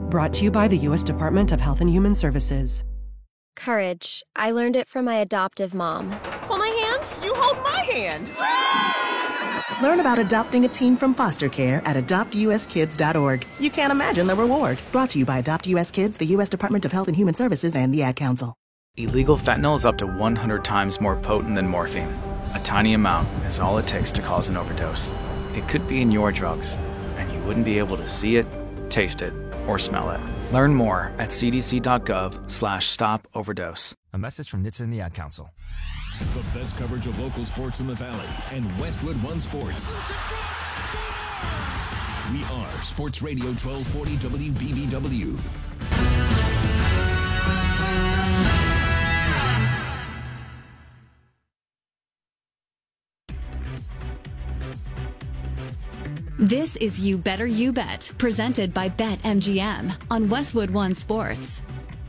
Brought to you by the U.S. Department of Health and Human Services. Courage. I learned it from my adoptive mom. Hold my hand. You hold my hand. Learn about adopting a teen from foster care at adoptuskids.org. You can't imagine the reward. Brought to you by Adopt U.S. Kids, the U.S. Department of Health and Human Services, and the Ad Council. Illegal fentanyl is up to 100 times more potent than morphine. A tiny amount is all it takes to cause an overdose. It could be in your drugs, and you wouldn't be able to see it, taste it, or smell it. Learn more at cdc.gov/stop-overdose. A message from NHTSA and the Ad Council. The best coverage of local sports in the Valley and Westwood One Sports. We are Sports Radio 1240 WBBW. This is You Better You Bet, presented by BetMGM on Westwood One Sports.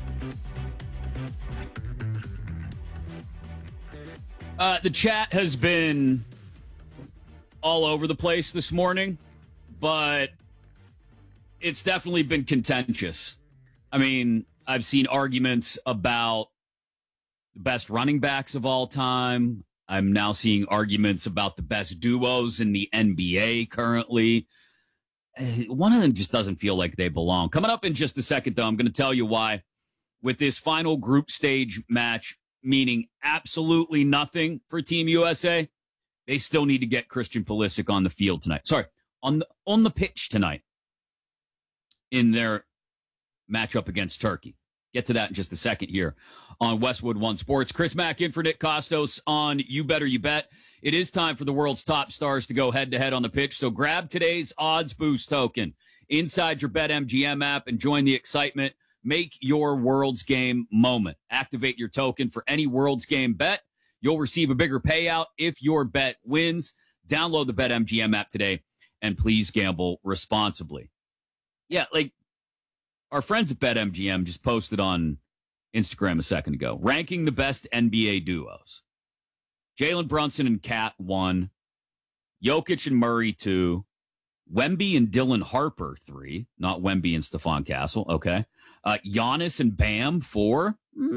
The chat has been all over the place this morning, but it's definitely been contentious. I mean, I've seen arguments about the best running backs of all time. I'm now seeing arguments about the best duos in the NBA currently. One of them just doesn't feel like they belong. Coming up in just a second, though, I'm going to tell you why. With this final group stage match, meaning absolutely nothing for Team USA, they still need to get Christian Pulisic on the field tonight. Sorry, on the pitch tonight in their matchup against Turkey. Get to that in just a second here on Westwood One Sports. Chris Mack in for Nick Costos on You Better You Bet. It is time for the world's top stars to go head-to-head on the pitch, so grab today's Odds Boost token inside your BetMGM app and join the excitement. Make your World's Game moment. Activate your token for any World's Game bet. You'll receive a bigger payout if your bet wins. Download the BetMGM app today, and please gamble responsibly. Yeah, like our friends at BetMGM just posted on Instagram a second ago, ranking the best NBA duos. Jalen Brunson and Kat 1, Jokic and Murray 2, Wemby and Dylan Harper 3, not Wemby and Stephon Castle, okay. Giannis and Bam 4,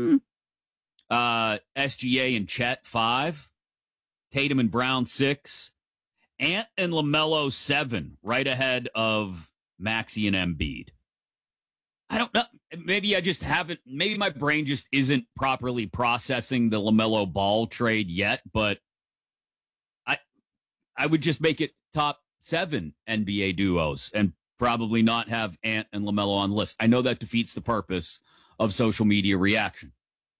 SGA and Chet 5, Tatum and Brown 6, Ant and LaMelo 7, right ahead of Maxey and Embiid. I don't know. Maybe I just haven't. Maybe my brain just isn't properly processing the LaMelo Ball trade yet. But I would just make it top 7 NBA duos and probably not have Ant and LaMelo on the list. I know that defeats the purpose of social media reaction.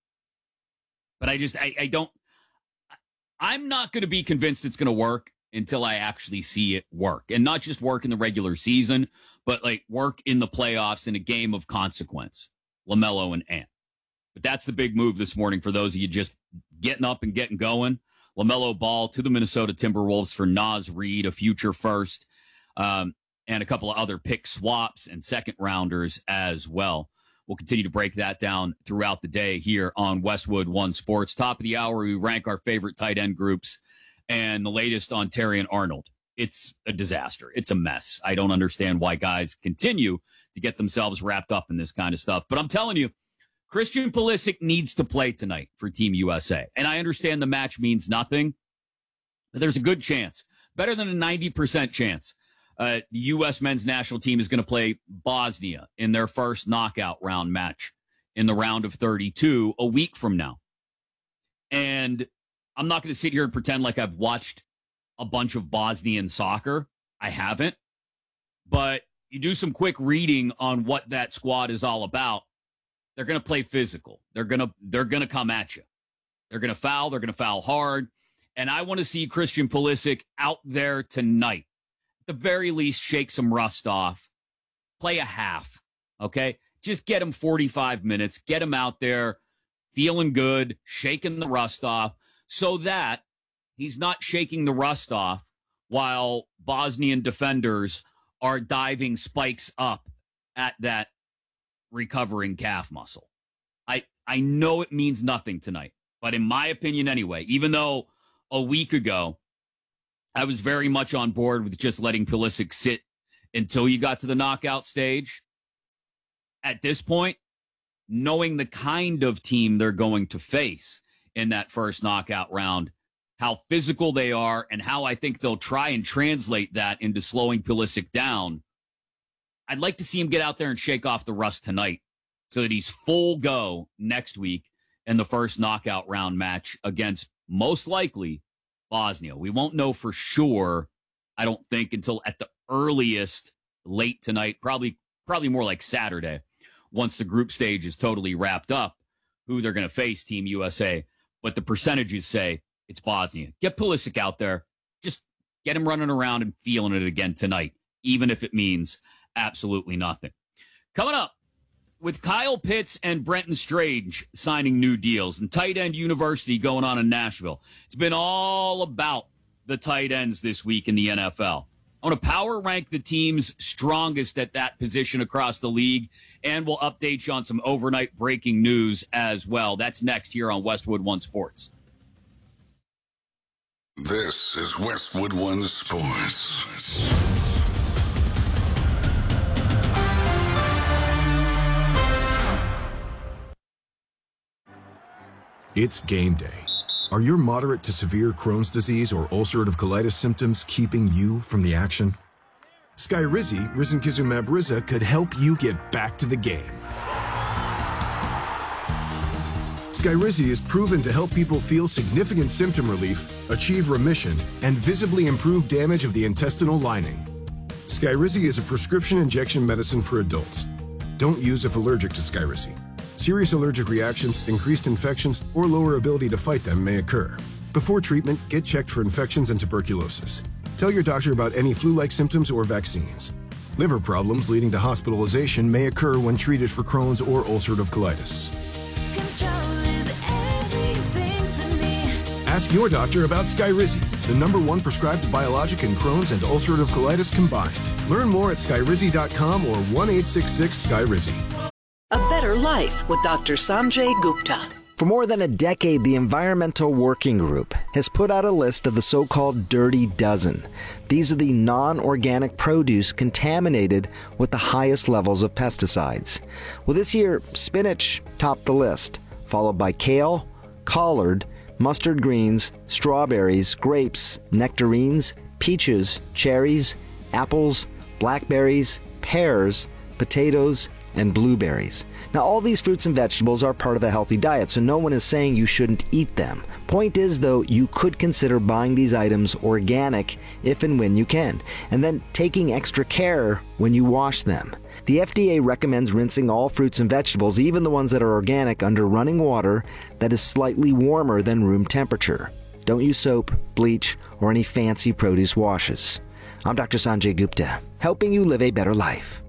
But I don't. I'm not going to be convinced it's going to work until I actually see it work, and not just work in the regular season, but like work in the playoffs in a game of consequence. LaMelo and Ant. But that's the big move this morning for those of you just getting up and getting going. LaMelo Ball to the Minnesota Timberwolves for Naz Reid, a future first, and a couple of other pick swaps and second rounders as well. We'll continue to break that down throughout the day here on Westwood One Sports. Top of the hour, we rank our favorite tight end groups and the latest on Terrion Arnold. It's a disaster. It's a mess. I don't understand why guys continue to get themselves wrapped up in this kind of stuff. But I'm telling you, Christian Pulisic needs to play tonight for Team USA. And I understand the match means nothing, but there's a good chance, better than a 90% chance, the U.S. men's national team is going to play Bosnia in their first knockout round match in the round of 32 a week from now. And I'm not going to sit here and pretend like I've watched a bunch of Bosnian soccer. I haven't. But you do some quick reading on what that squad is all about. They're going to play physical. They're going to come at you. They're going to foul. They're going to foul hard. And I want to see Christian Pulisic out there tonight. At the very least, shake some rust off. Play a half, okay? Just get him 45 minutes. Get him out there feeling good, shaking the rust off, so that he's not shaking the rust off while Bosnian defenders are diving spikes up at that recovering calf muscle. I know it means nothing tonight, but in my opinion anyway, even though a week ago I was very much on board with just letting Pulisic sit until you got to the knockout stage, at this point, knowing the kind of team they're going to face in that first knockout round, how physical they are, and how I think they'll try and translate that into slowing Pulisic down, I'd like to see him get out there and shake off the rust tonight so that he's full go next week in the first knockout round match against, most likely, Bosnia. We won't know for sure, I don't think, until at the earliest late tonight, probably more like Saturday, once the group stage is totally wrapped up, who they're going to face, Team USA. But the percentages say it's Bosnia. Get Pulisic out there. Just get him running around and feeling it again tonight, even if it means absolutely nothing. Coming up, with Kyle Pitts and Brenton Strange signing new deals and tight end university going on in Nashville, it's been all about the tight ends this week in the NFL. I want to power rank the teams strongest at that position across the league, and we'll update you on some overnight breaking news as well. That's next here on Westwood One Sports. This is Westwood One Sports. It's game day. Are your moderate to severe Crohn's disease or ulcerative colitis symptoms keeping you from the action? Skyrizi, risankizumab Riza, could help you get back to the game. Skyrizi is proven to help people feel significant symptom relief, achieve remission, and visibly improve damage of the intestinal lining. Skyrizi is a prescription injection medicine for adults. Don't use if allergic to Skyrizi. Serious allergic reactions, increased infections, or lower ability to fight them may occur. Before treatment, get checked for infections and tuberculosis. Tell your doctor about any flu-like symptoms or vaccines. Liver problems leading to hospitalization may occur when treated for Crohn's or ulcerative colitis. Ask your doctor about Skyrizi, the #1 prescribed biologic in Crohn's and ulcerative colitis combined. Learn more at skyrizi.com or 1-866-SKYRIZI. A Better Life with Dr. Sanjay Gupta. For more than a decade, the Environmental Working Group has put out a list of the so-called Dirty Dozen. These are the non-organic produce contaminated with the highest levels of pesticides. Well, this year, spinach topped the list, followed by kale, collard, mustard greens, strawberries, grapes, nectarines, peaches, cherries, apples, blackberries, pears, potatoes, and blueberries. Now, all these fruits and vegetables are part of a healthy diet, so no one is saying you shouldn't eat them. Point is, though, you could consider buying these items organic if and when you can, and then taking extra care when you wash them. The FDA recommends rinsing all fruits and vegetables, even the ones that are organic, under running water that is slightly warmer than room temperature. Don't use soap, bleach, or any fancy produce washes. I'm Dr. Sanjay Gupta, helping you live a better life.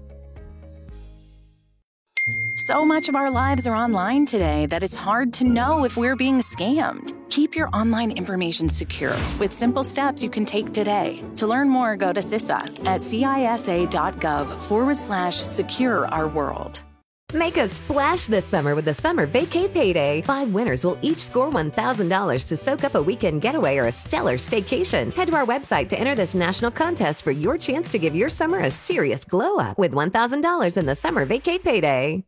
So much of our lives are online today that it's hard to know if we're being scammed. Keep your online information secure with simple steps you can take today. To learn more, go to CISA at cisa.gov/secure our world. Make a splash this summer with the Summer Vacay Payday. 5 winners will each score $1,000 to soak up a weekend getaway or a stellar staycation. Head to our website to enter this national contest for your chance to give your summer a serious glow up with $1,000 in the Summer Vacay Payday.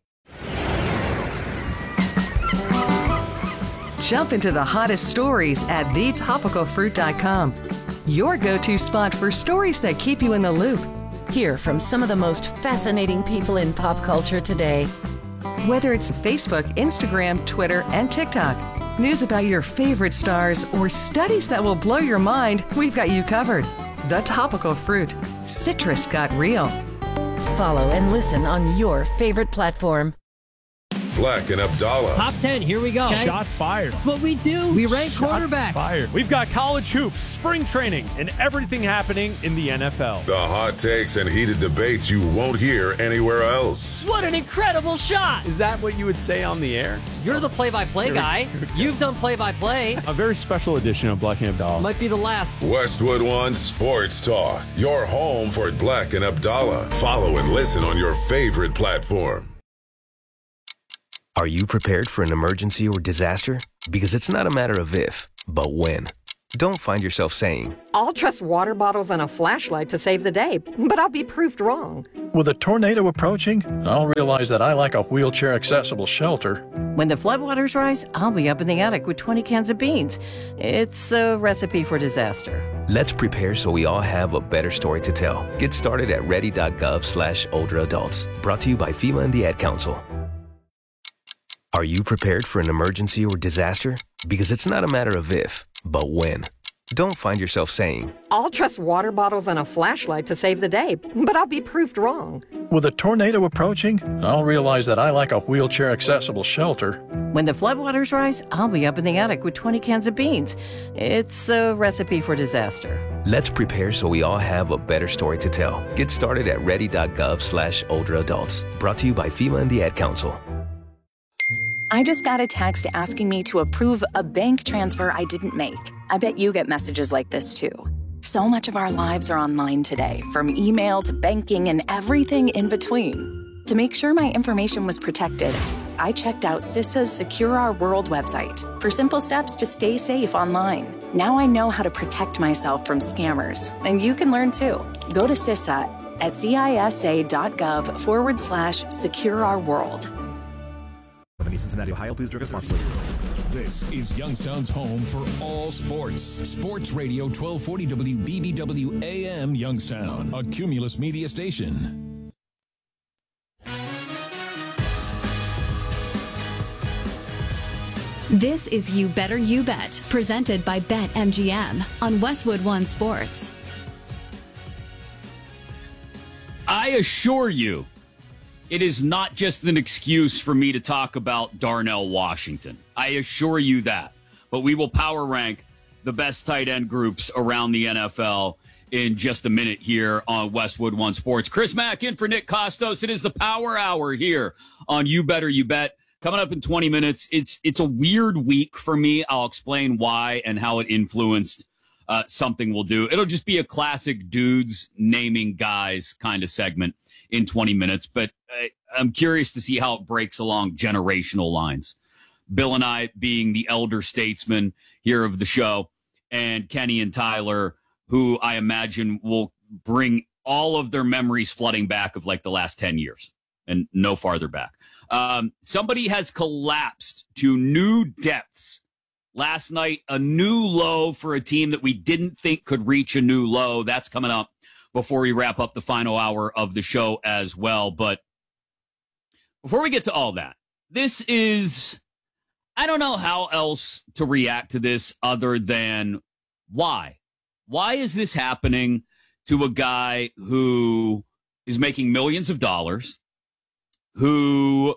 Jump into the hottest stories at thetopicalfruit.com. Your go-to spot for stories that keep you in the loop. Hear from some of the most fascinating people in pop culture today. Whether it's Facebook, Instagram, Twitter, and TikTok, news about your favorite stars, or studies that will blow your mind, we've got you covered. The Topical Fruit. Citrus got real. Follow and listen on your favorite platform. Black and Abdallah. Top 10, here we go. Okay? Shots fired. That's what we do. We rank quarterbacks. Fired. We've got college hoops, spring training, and everything happening in the NFL. The hot takes and heated debates you won't hear anywhere else. What an incredible shot. Is that what you would say on the air? You're the play-by-play guy. You've done play-by-play. A very special edition of Black and Abdallah. Might be the last. Westwood One Sports Talk. Your home for Black and Abdallah. Follow and listen on your favorite platform. Are you prepared for an emergency or disaster? Because it's not a matter of if, but when. Don't find yourself saying, I'll trust water bottles and a flashlight to save the day, but I'll be proved wrong. With a tornado approaching, I'll realize that I like a wheelchair-accessible shelter. When the floodwaters rise, I'll be up in the attic with 20 cans of beans. It's a recipe for disaster. let's prepare so we all have a better story to tell. Get started at ready.gov/older adults. Brought to you by FEMA and the Ad Council. Are you prepared for an emergency or disaster? Because it's not a matter of if, but when. Don't find yourself saying, I'll trust water bottles and a flashlight to save the day, but I'll be proved wrong. With a tornado approaching, I'll realize that I like a wheelchair-accessible shelter. When the floodwaters rise, I'll be up in the attic with 20 cans of beans. It's a recipe for disaster. let's prepare so we all have a better story to tell. Get started at ready.gov/older adults. Brought to you by FEMA and the Ad Council. I just got a text asking me to approve a bank transfer I didn't make. I bet you get messages like this too. So much of our lives are online today, from email to banking and everything in between. To make sure my information was protected, I checked out CISA's Secure Our World website for simple steps to stay safe online. Now I know how to protect myself from scammers, and you can learn too. Go to CISA at cisa.gov/Secure Our World. Cincinnati, Ohio. Please drive responsibly. This is Youngstown's home for all sports. Sports Radio 1240 WBBW AM Youngstown, a Cumulus media station. This is You Better You Bet, presented by BetMGM on Westwood One Sports. I assure you, it is not just an excuse for me to talk about Darnell Washington. I assure you that. But we will power rank the best tight end groups around the NFL in just a minute here on Westwood One Sports. Chris Mack in for Nick Costos. It is the Power Hour here on You Better You Bet. Coming up in 20 minutes. It's a weird week for me. I'll explain why and how it influenced something we'll do. It'll just be a classic dudes naming guys kind of segment in 20 minutes. But I'm curious to see how it breaks along generational lines. Bill and I being the elder statesmen here of the show, and Kenny and Tyler, who I imagine will bring all of their memories flooding back of like the last 10 years and no farther back. Somebody has collapsed to new depths. Last night, a new low for a team that we didn't think could reach a new low. That's coming up before we wrap up the final hour of the show as well. But before we get to all that, this is, I don't know how else to react to this other than why. Why is this happening to a guy who is making millions of dollars, who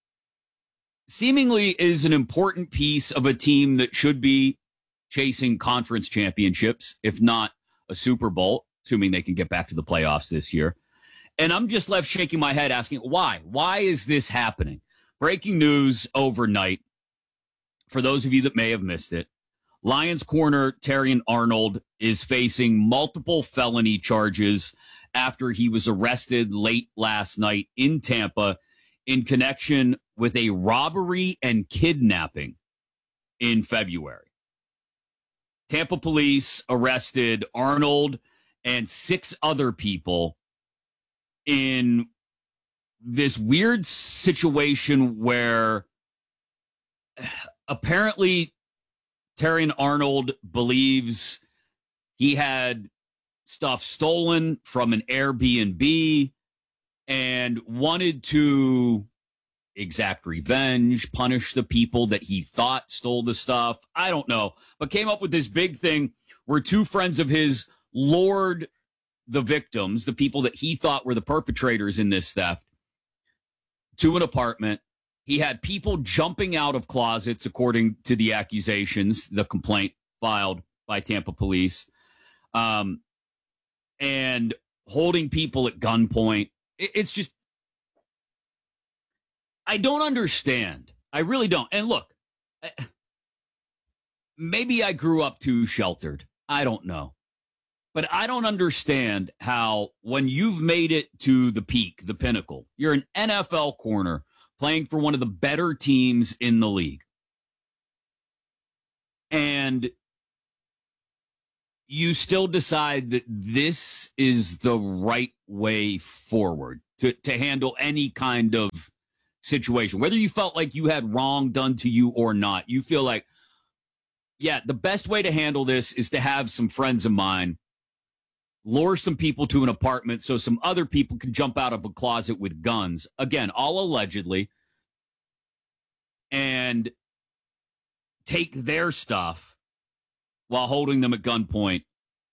seemingly is an important piece of a team that should be chasing conference championships, if not a Super Bowl, assuming they can get back to the playoffs this year. And I'm just left shaking my head asking, why? Why is this happening? Breaking news overnight. For those of you that may have missed it, Lions corner Terrion Arnold is facing multiple felony charges after he was arrested late last night in Tampa in connection with a robbery and kidnapping in February. Tampa police arrested Arnold and 6 other people in this weird situation where apparently Terrion Arnold believes he had stuff stolen from an Airbnb and wanted to exact revenge, punish the people that he thought stole the stuff. I don't know, but came up with this big thing where 2 friends of his lured the victims, the people that he thought were the perpetrators in this theft, to an apartment. He had people jumping out of closets, according to the accusations, the complaint filed by Tampa police, and holding people at gunpoint. It's just, I don't understand. I really don't. And look, maybe I grew up too sheltered. I don't know. But I don't understand how when you've made it to the peak, the pinnacle, you're an NFL corner playing for one of the better teams in the league. And you still decide that this is the right way forward to handle any kind of situation, whether you felt like you had wrong done to you or not, you feel like, yeah, the best way to handle this is to have some friends of mine lure some people to an apartment so some other people can jump out of a closet with guns, again, all allegedly, and take their stuff while holding them at gunpoint.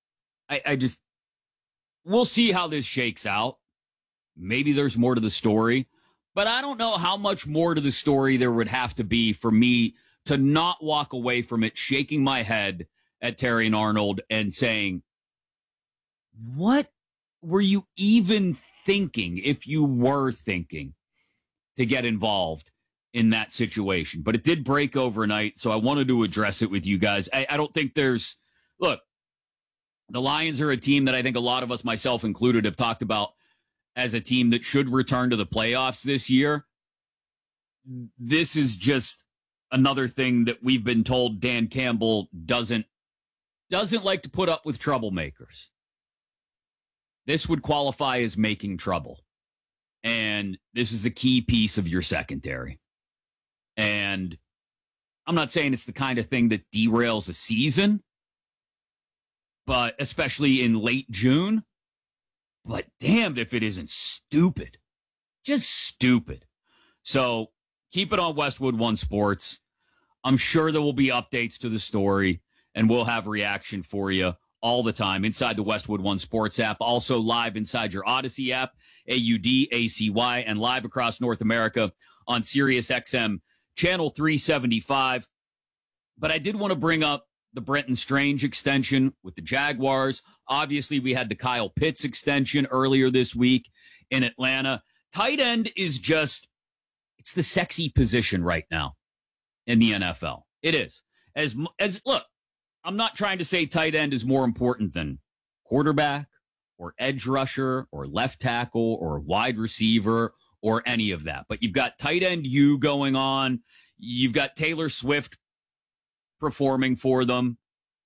We'll see how this shakes out. Maybe there's more to the story, but I don't know how much more to the story there would have to be for me to not walk away from it shaking my head at Terrion Arnold and saying, what were you even thinking, if you were thinking, to get involved in that situation? But it did break overnight, so I wanted to address it with you guys. I don't think there's... Look, the Lions are a team that I think a lot of us, myself included, have talked about as a team that should return to the playoffs this year. This is just another thing that we've been told Dan Campbell doesn't like to put up with troublemakers. This would qualify as making trouble. And this is a key piece of your secondary. And I'm not saying it's the kind of thing that derails a season, but especially in late June. But damned if it isn't stupid. Just stupid. So keep it on Westwood One Sports. I'm sure there will be updates to the story, and we'll have reaction for you all the time inside the Westwood One Sports app, also live inside your Odyssey app, AUDACY, and live across North America on Sirius XM Channel 375. But I did want to bring up the Brenton Strange extension with the Jaguars. Obviously, we had the Kyle Pitts extension earlier this week in Atlanta. Tight end is just, it's the sexy position right now in the NFL. It is. Look, I'm not trying to say tight end is more important than quarterback or edge rusher or left tackle or wide receiver or any of that. But you've got tight end U going on. You've got Taylor Swift performing for them.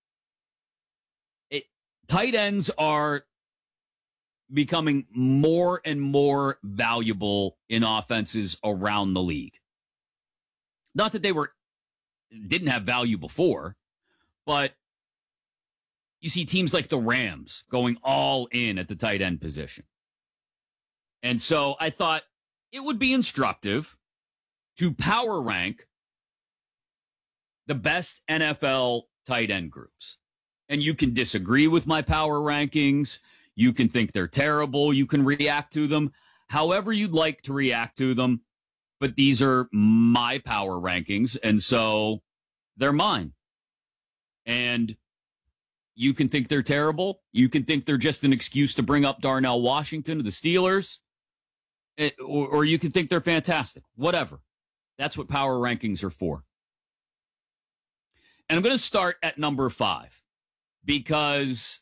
Tight ends are becoming more and more valuable in offenses around the league. Not that they didn't have value before, but you see teams like the Rams going all in at the tight end position. And so I thought it would be instructive to power rank the best NFL tight end groups. And you can disagree with my power rankings. You can think they're terrible. You can react to them however you'd like to react to them. But these are my power rankings, and so they're mine. And you can think they're terrible. You can think they're just an excuse to bring up Darnell Washington to the Steelers. Or you can think they're fantastic. Whatever. That's what power rankings are for. And I'm going to start at number 5. Because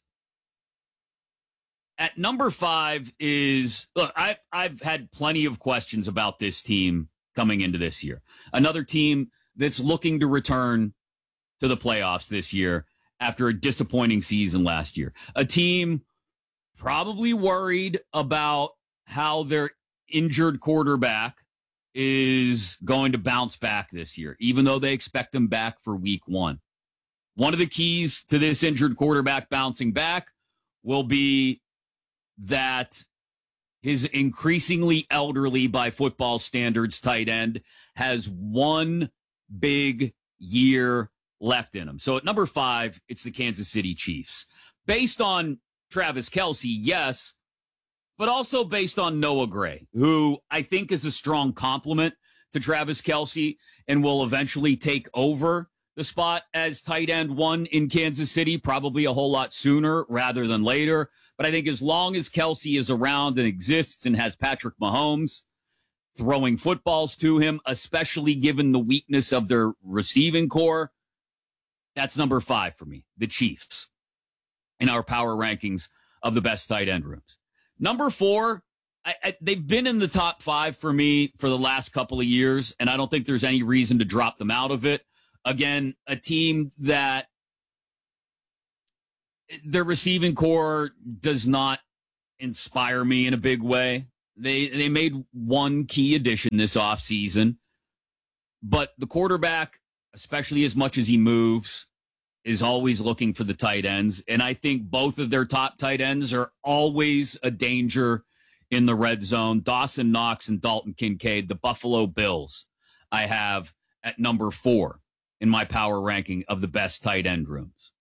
at number 5 is, look, I've had plenty of questions about this team coming into this year. Another team that's looking to return to the playoffs this year after a disappointing season last year. A team probably worried about how their injured quarterback is going to bounce back this year, even though they expect him back for week 1. One of the keys to this injured quarterback bouncing back will be that his increasingly elderly, by football standards, tight end has one big year left in him. So at number 5, it's the Kansas City Chiefs. Based on Travis Kelce, yes, but also based on Noah Gray, who I think is a strong complement to Travis Kelce and will eventually take over the spot as tight end 1 in Kansas City, probably a whole lot sooner rather than later. But I think as long as Kelce is around and exists and has Patrick Mahomes throwing footballs to him, especially given the weakness of their receiving core, that's number 5 for me, the Chiefs, in our power rankings of the best tight end rooms. Number 4, they've been in the top 5 for me for the last couple of years, and I don't think there's any reason to drop them out of it. Again, a team that their receiving core does not inspire me in a big way. They made one key addition this offseason, but the quarterback, especially as much as he moves, is always looking for the tight ends. And I think both of their top tight ends are always a danger in the red zone. Dawson Knox and Dalton Kincaid, the Buffalo Bills, I have at number 4 in my power ranking of the best tight end rooms.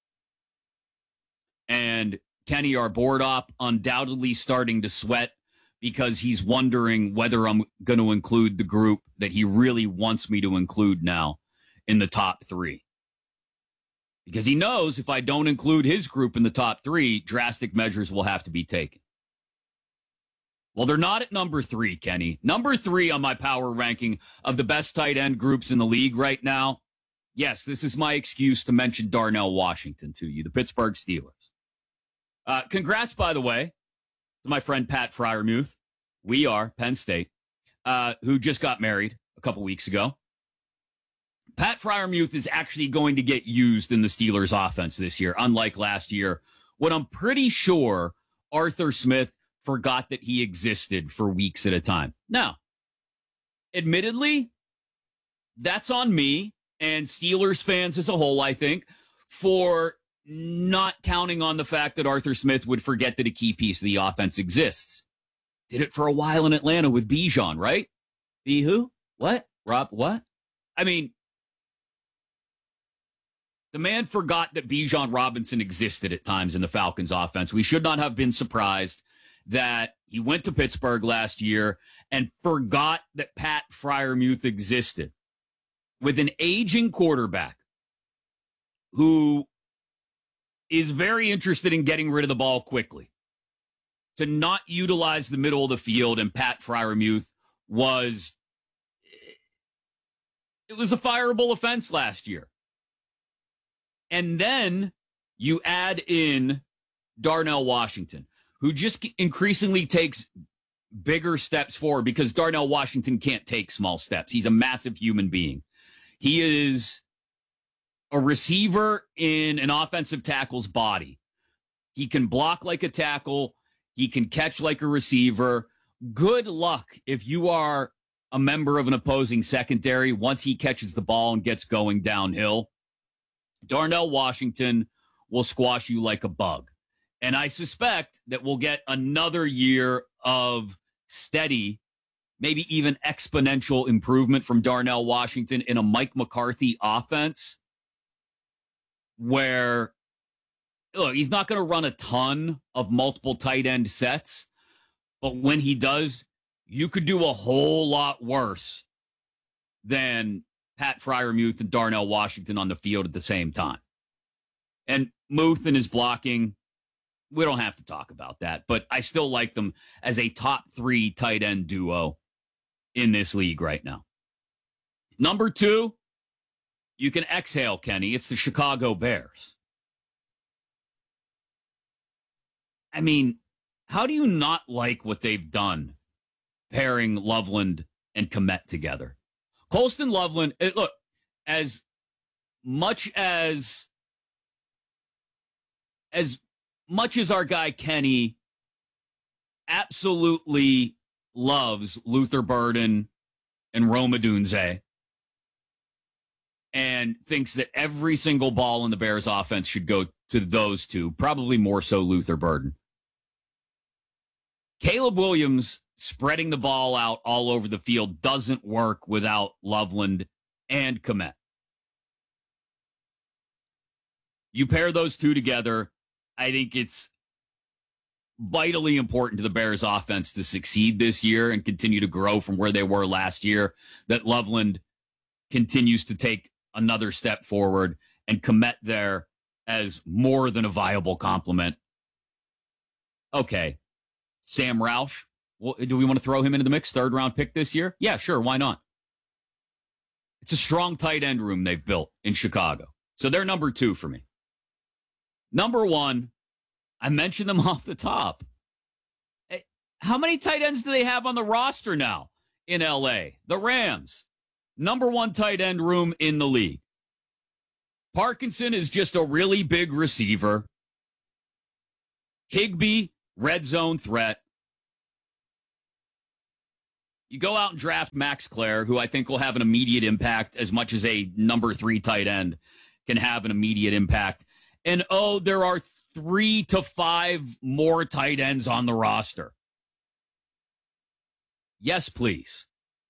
And Kenny, our board op, undoubtedly starting to sweat because he's wondering whether I'm going to include the group that he really wants me to include now in the top 3. Because he knows if I don't include his group in the top 3, drastic measures will have to be taken. Well, they're not at number 3, Kenny. Number 3 on my power ranking of the best tight end groups in the league right now. Yes, this is my excuse to mention Darnell Washington to you, the Pittsburgh Steelers. Congrats, by the way, to my friend Pat Freiermuth. We are Penn State, who just got married a couple weeks ago. Pat Freiermuth is actually going to get used in the Steelers offense this year, unlike last year, when I'm pretty sure Arthur Smith forgot that he existed for weeks at a time. Now, admittedly, that's on me and Steelers fans as a whole, I think, for not counting on the fact that Arthur Smith would forget that a key piece of the offense exists. Did it for a while in Atlanta with Bijan, right? B who? What? Rob, what? I mean, the man forgot that Bijan Robinson existed at times in the Falcons offense. We should not have been surprised that he went to Pittsburgh last year and forgot that Pat Freiermuth existed. With an aging quarterback who is very interested in getting rid of the ball quickly, to not utilize the middle of the field, and Pat Freiermuth was a fireable offense last year. And then you add in Darnell Washington, who just increasingly takes bigger steps forward because Darnell Washington can't take small steps. He's a massive human being. He is a receiver in an offensive tackle's body. He can block like a tackle. He can catch like a receiver. Good luck if you are a member of an opposing secondary once he catches the ball and gets going downhill. Darnell Washington will squash you like a bug. And I suspect that we'll get another year of steady, maybe even exponential improvement from Darnell Washington in a Mike McCarthy offense where, look, he's not going to run a ton of multiple tight end sets, but when he does, you could do a whole lot worse than Pat Freiermuth and Darnell Washington on the field at the same time. And Muth and his blocking, we don't have to talk about that, but I still like them as a top 3 tight end duo in this league right now. Number 2, you can exhale, Kenny. It's the Chicago Bears. I mean, how do you not like what they've done pairing Loveland and Kmet together? Colston Loveland, look, as much as our guy Kenny absolutely loves Luther Burden and Rome Odunze and thinks that every single ball in the Bears offense should go to those two, probably more so Luther Burden. Caleb Williams spreading the ball out all over the field doesn't work without Loveland and Kmet. You pair those two together, I think it's vitally important to the Bears offense to succeed this year and continue to grow from where they were last year, that Loveland continues to take another step forward and Kmet there as more than a viable complement. Okay. Sam Roush. Well, do we want to throw him into the mix? 3rd round pick this year? Yeah, sure. Why not? It's a strong tight end room they've built in Chicago. So they're number 2 for me. Number 1, I mentioned them off the top. How many tight ends do they have on the roster now in LA? The Rams. Number 1 tight end room in the league. Parkinson is just a really big receiver. Higbee, red zone threat. You go out and draft Max Clare, who I think will have an immediate impact as much as a number 3 tight end can have an immediate impact. And, there are 3 to 5 more tight ends on the roster. Yes, please.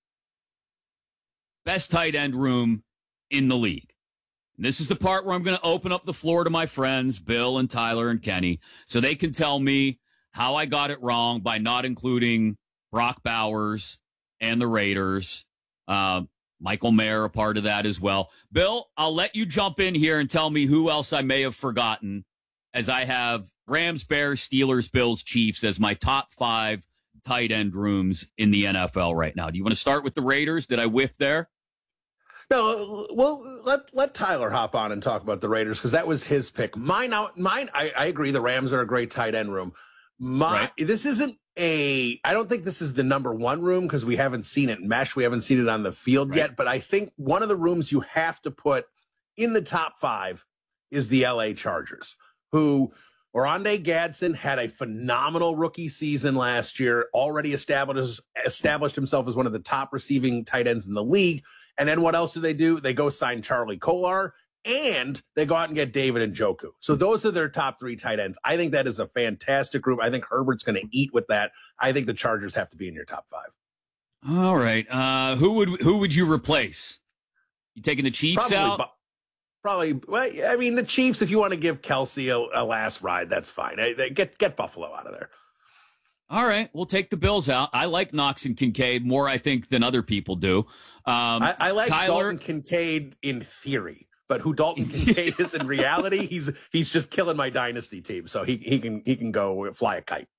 Best tight end room in the league. And this is the part where I'm going to open up the floor to my friends, Bill and Tyler and Kenny, so they can tell me how I got it wrong by not including Brock Bowers and the Raiders. Michael Mayer, a part of that as well. Bill, I'll let you jump in here and tell me who else I may have forgotten, as I have Rams, Bears, Steelers, Bills, Chiefs as my top 5 tight end rooms in the NFL right now. Do you want to start with the Raiders? Did I whiff there? No, well, let Tyler hop on and talk about the Raiders, because that was his pick. Mine, I agree, the Rams are a great tight end room. This isn't I don't think this is the number 1 room, because we haven't seen it mesh. We haven't seen it on the field yet. But I think one of the rooms you have to put in the top 5 is the LA Chargers, who Oronde Gadsden had a phenomenal rookie season last year, already established himself as one of the top receiving tight ends in the league. And then what else do? They go sign Charlie Kolar, and they go out and get David Njoku. So those are their top 3 tight ends. I think that is a fantastic group. I think Herbert's going to eat with that. I think the Chargers have to be in your top 5. All right. Who would you replace? You taking the Chiefs out? Probably. Well, I mean, the Chiefs, if you want to give Kelsey a last ride, that's fine. Get Buffalo out of there. All right. We'll take the Bills out. I like Knox and Kincaid more, I think, than other people do. I like Tyler, Dalton Kincaid in theory, but who Dalton Kincaid is in reality, he's just killing my dynasty team. So he can go fly a kite.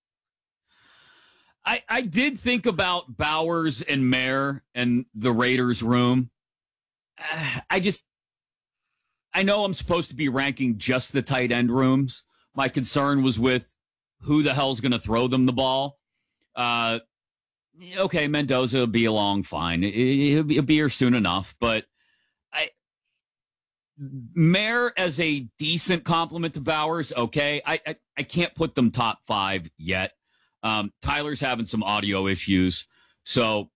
I did think about Bowers and Mayer and the Raiders room. I know I'm supposed to be ranking just the tight end rooms. My concern was with who the hell's going to throw them the ball. Okay, Mendoza will be along fine. He'll be here soon enough. But Mayer as a decent compliment to Bowers, okay. I can't put them top 5 yet. Tyler's having some audio issues. So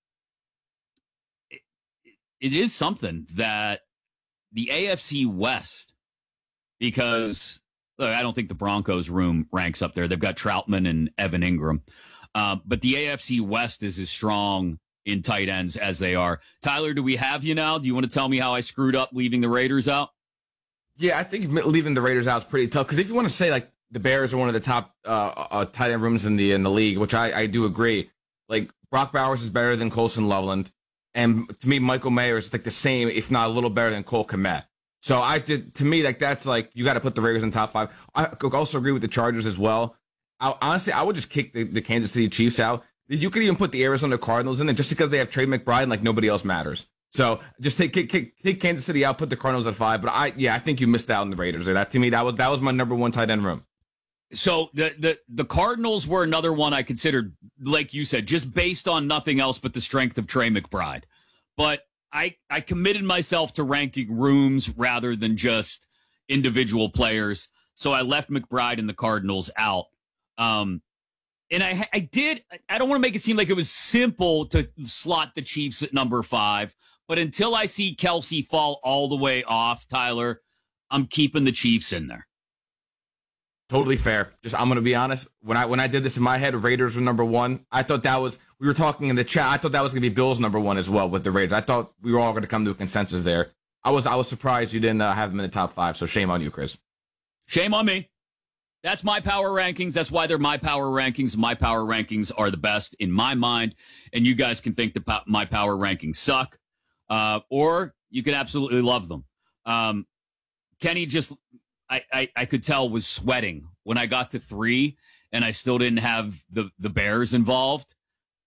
it is something that the AFC West, because look, I don't think the Broncos room ranks up there. They've got Troutman and Evan Ingram. But the AFC West is as strong in tight ends as they are. Tyler, do we have you now? Do you want to tell me how I screwed up leaving the Raiders out? Yeah, I think leaving the Raiders out is pretty tough, because if you want to say like the Bears are one of the top tight end rooms in the league, which I do agree. Like Brock Bowers is better than Colson Loveland, and to me Michael Mayer is like the same, if not a little better than Cole Kmet. So to me, like that's like you got to put the Raiders in top 5. I also agree with the Chargers as well. Honestly, I would just kick the Kansas City Chiefs out. You could even put the Arizona Cardinals in there just because they have Trey McBride and like nobody else matters. So just take Kansas City out, put the Cardinals at 5. But I think you missed out on the Raiders. That to me, that was my number 1 tight end room. So the Cardinals were another one I considered, like you said, just based on nothing else but the strength of Trey McBride. But I committed myself to ranking rooms rather than just individual players. So I left McBride and the Cardinals out. And I don't want to make it seem like it was simple to slot the Chiefs at number 5, but until I see Kelsey fall all the way off, Tyler, I'm keeping the Chiefs in there. Totally fair. I'm going to be honest. When I did this in my head, Raiders were number 1. I thought we were talking in the chat. I thought that was going to be Bills number 1 as well with the Raiders. I thought we were all going to come to a consensus there. I was surprised you didn't have them in the top 5. So shame on you, Chris. Shame on me. That's my power rankings. That's why they're my power rankings. My power rankings are the best in my mind. And you guys can think that my power rankings suck, or you can absolutely love them. Kenny I could tell was sweating when I got to 3 and I still didn't have the Bears involved.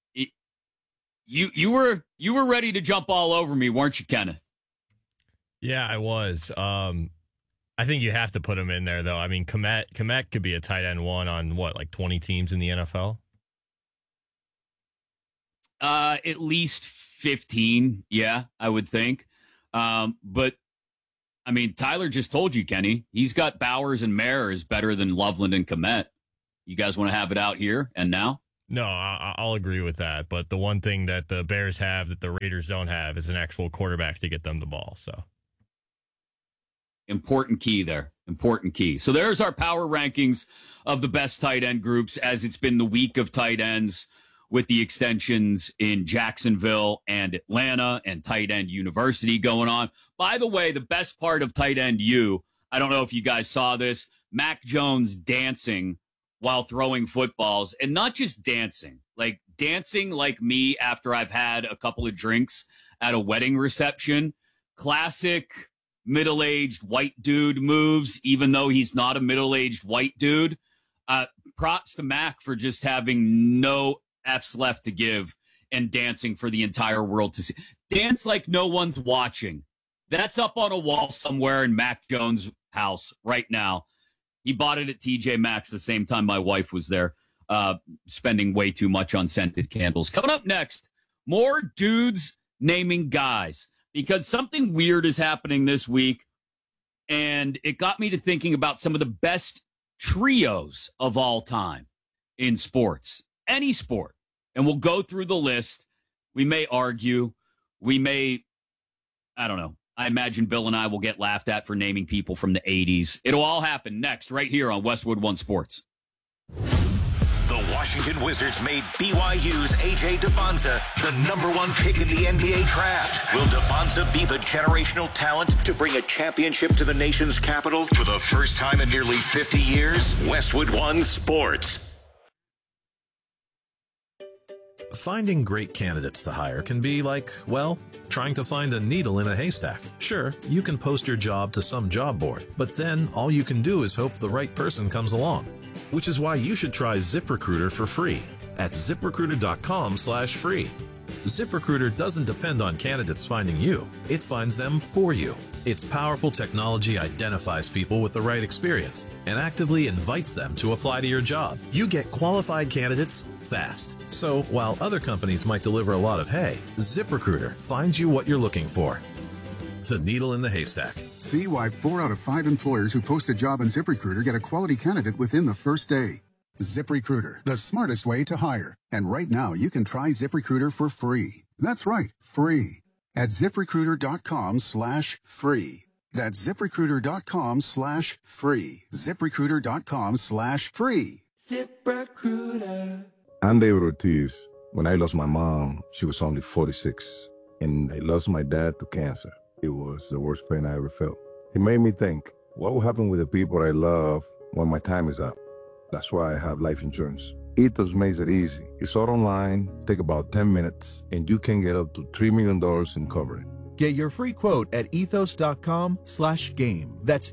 You were ready to jump all over me, weren't you, Kenneth? Yeah, I was. I think you have to put him in there, though. I mean, Kmet could be a tight end 1 on like 20 teams in the NFL? At least 15, yeah, I would think. But, I mean, Tyler just told you, Kenny, he's got Bowers and Mayer is better than Loveland and Kmet. You guys want to have it out here and now? No, I'll agree with that. But the one thing that the Bears have that the Raiders don't have is an actual quarterback to get them the ball. So important key there. Important key. So there's our power rankings of the best tight end groups as it's been the week of tight ends with the extensions in Jacksonville and Atlanta and tight end university going on. By the way, the best part of tight end U, I don't know if you guys saw this, Mac Jones dancing while throwing footballs, and not just dancing like me after I've had a couple of drinks at a wedding reception. Classic middle-aged white dude moves, even though he's not a middle-aged white dude. Props to Mac for just having no F's left to give and dancing for the entire world to see. Dance like no one's watching. That's up on a wall somewhere in Mac Jones' house right now. He bought it at TJ Maxx the same time my wife was there, spending way too much on scented candles. Coming up next, more dudes naming guys, because something weird is happening this week, and it got me to thinking about some of the best trios of all time in sports, any sport. And we'll go through the list. We may argue. We may, I don't know. I imagine Bill and I will get laughed at for naming people from the 80s. It'll all happen next, right here on Westwood One Sports. The Washington Wizards made BYU's A.J. Dubonza the #1 pick in the NBA draft. Will Dubonza be the generational talent to bring a championship to the nation's capital for the first time in nearly 50 years? Westwood One Sports. Finding great candidates to hire can be like, well, trying to find a needle in a haystack. Sure, you can post your job to some job board, but then all you can do is hope the right person comes along. Which is why you should try ZipRecruiter for free at ZipRecruiter.com/free. ZipRecruiter doesn't depend on candidates finding you. It finds them for you. Its powerful technology identifies people with the right experience and actively invites them to apply to your job. You get qualified candidates fast. So while other companies might deliver a lot of hay, ZipRecruiter finds you what you're looking for. The needle in the haystack. See why 4 out of 5 employers who post a job on ZipRecruiter get a quality candidate within the first day. ZipRecruiter, the smartest way to hire. And right now, you can try ZipRecruiter for free. That's right, free. At ZipRecruiter.com/free. That's ZipRecruiter.com/free. ZipRecruiter.com/free. ZipRecruiter. I'm David Ortiz. When I lost my mom, she was only 46. And I lost my dad to cancer. It was the worst pain I ever felt. It made me think, what will happen with the people I love when my time is up? That's why I have life insurance. Ethos makes it easy. It's all online, take about 10 minutes, and you can get up to $3 million in coverage. Get your free quote at ethos.com/game. That's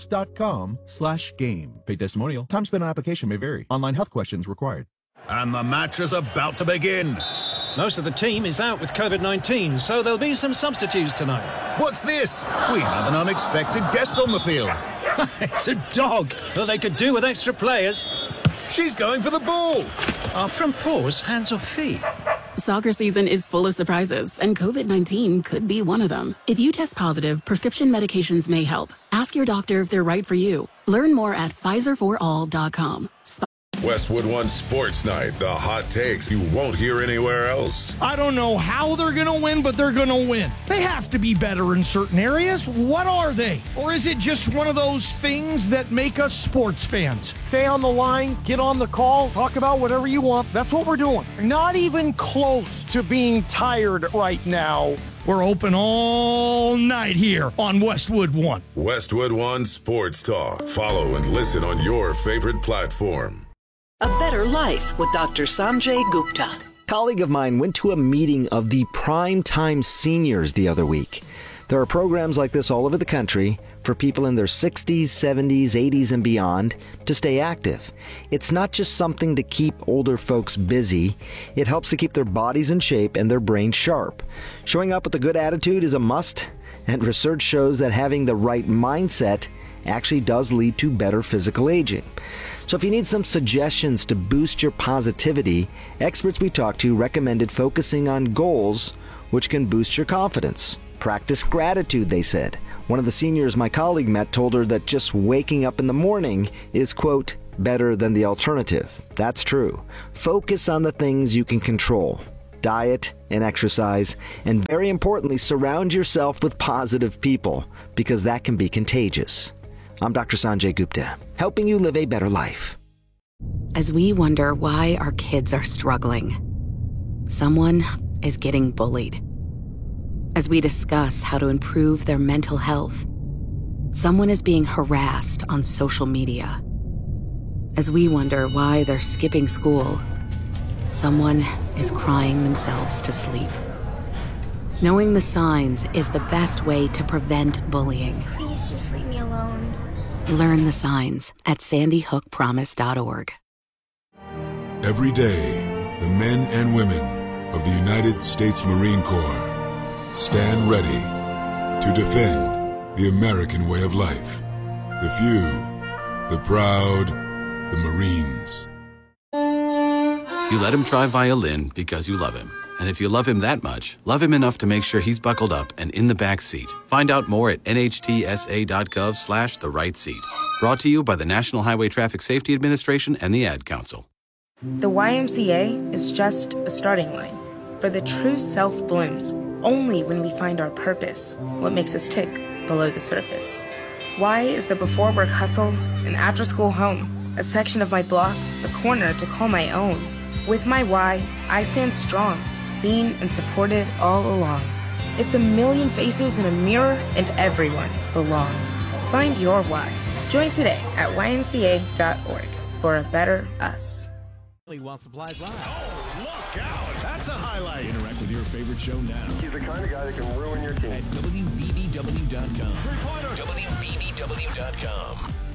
ethos.com/game. Paid testimonial. Time spent on application may vary. Online health questions required. And the match is about to begin. Most of the team is out with COVID-19, so there'll be some substitutes tonight. What's this? We have an unexpected guest on the field. It's a dog. Well, they could do with extra players. She's going for the ball. Are front paws hands or feet? Soccer season is full of surprises, and COVID-19 could be one of them. If you test positive, prescription medications may help. Ask your doctor if they're right for you. Learn more at PfizerForAll.com. Westwood One Sports Night, the hot takes you won't hear anywhere else. I don't know how they're going to win, but they're going to win. They have to be better in certain areas. What are they? Or is it just one of those things that make us sports fans? Stay on the line, get on the call, talk about whatever you want. That's what we're doing. Not even close to being tired right now. We're open all night here on Westwood One. Westwood One Sports Talk. Follow and listen on your favorite platform. A Better Life with Dr. Sanjay Gupta. A colleague of mine went to a meeting of the Primetime Seniors the other week. There are programs like this all over the country for people in their 60s, 70s, 80s, and beyond to stay active. It's not just something to keep older folks busy. It helps to keep their bodies in shape and their brains sharp. Showing up with a good attitude is a must, and research shows that having the right mindset actually does lead to better physical aging. So if you need some suggestions to boost your positivity, experts we talked to recommended focusing on goals which can boost your confidence. Practice gratitude, they said. One of the seniors my colleague met told her that just waking up in the morning is, quote, better than the alternative. That's true. Focus on the things you can control. Diet and exercise, and very importantly, surround yourself with positive people, because that can be contagious. I'm Dr. Sanjay Gupta, helping you live a better life. As we wonder why our kids are struggling, someone is getting bullied. As we discuss how to improve their mental health, someone is being harassed on social media. As we wonder why they're skipping school, someone is crying themselves to sleep. Knowing the signs is the best way to prevent bullying. Please just leave me alone. Learn the signs at sandyhookpromise.org. Every day, the men and women of the United States Marine Corps stand ready to defend the American way of life. The few, the proud, the Marines. You let him try violin because you love him. And if you love him that much, love him enough to make sure he's buckled up and in the back seat. Find out more at nhtsa.gov/the-right-seat. Brought to you by the National Highway Traffic Safety Administration and the Ad Council. The YMCA is just a starting line. For the true self blooms only when we find our purpose, what makes us tick below the surface. Y is the before work hustle, an after school home, a section of my block, a corner to call my own. With my Y, I stand strong, seen and supported all along. It's a million faces in a mirror, and everyone belongs. Find your why. Join today at ymca.org for a better us. While supplies last. Oh, look out! That's a highlight. Interact with your favorite show now. He's the kind of guy that can ruin your team. At WBBW.com. Three-pointer. WBBW.com.